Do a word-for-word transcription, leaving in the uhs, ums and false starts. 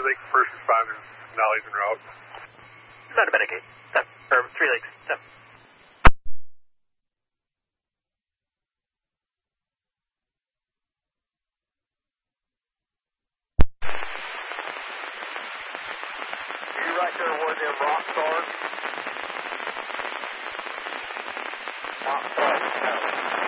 Lake first responders, Denali's en route. Not a Medicaid. Seven, or Three Lakes, seven. You right there where them rocks are? Rock stars.